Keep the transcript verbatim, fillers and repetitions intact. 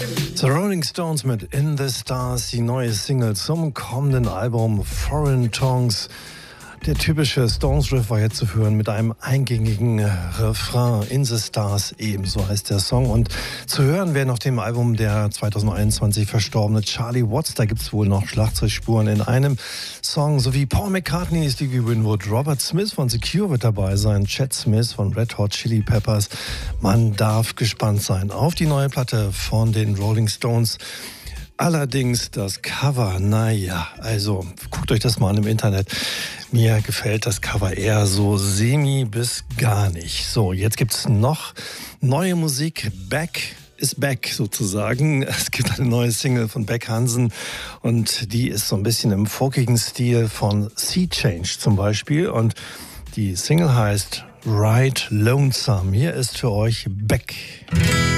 The Rolling Stones mit In the Stars, die neue Single zum kommenden Album Foreign Tongues. Der typische Stones-Riff war jetzt zu hören mit einem eingängigen Refrain. In the Stars, ebenso heißt der Song. Und zu hören wäre noch dem Album der zwanzig einundzwanzig verstorbene Charlie Watts. Da gibt es wohl noch Schlagzeugspuren in einem Song. Sowie Paul McCartney, Stevie Winwood, Robert Smith von The Cure wird dabei sein, Chad Smith von Red Hot Chili Peppers. Man darf gespannt sein auf die neue Platte von den Rolling Stones. Allerdings das Cover, naja, also guckt euch das mal an im Internet. Mir gefällt das Cover eher so semi bis gar nicht. So, jetzt gibt es noch neue Musik. Beck is back sozusagen. Es gibt eine neue Single von Beck Hansen und die ist so ein bisschen im folkigen Stil von Sea Change zum Beispiel. Und die Single heißt Ride Lonesome. Hier ist für euch Beck.